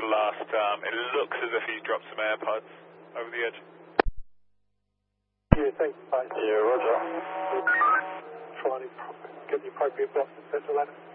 the last. It looks as if he dropped some AirPods over the edge. Yeah, thanks, bye. Yeah, roger. Try and get the appropriate blocks and set the ladder.